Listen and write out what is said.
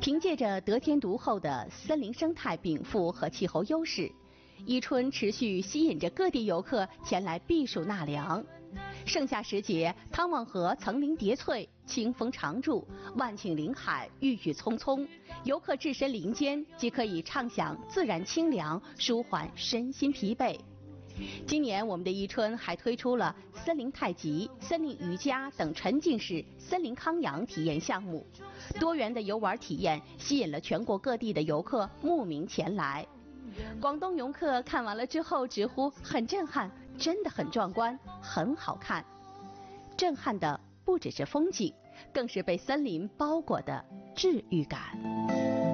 凭借着得天独厚的森林生态禀赋和气候优势，伊春持续吸引着各地游客前来避暑纳凉。盛夏时节，汤旺河层林叠翠，清风常驻，万顷林海，郁郁葱葱。游客置身林间，即可以畅享自然清凉，舒缓身心疲惫。今年我们的伊春还推出了森林太极、森林瑜伽等沉浸式森林康养体验项目，多元的游玩体验吸引了全国各地的游客慕名前来。广东游客看完了之后直呼很震撼，真的很壮观，很好看。震撼的不只是风景，更是被森林包裹的治愈感。